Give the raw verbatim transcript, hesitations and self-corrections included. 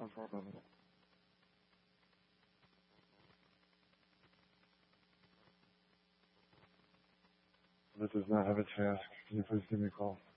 That does not have a task. Can you please give me a call?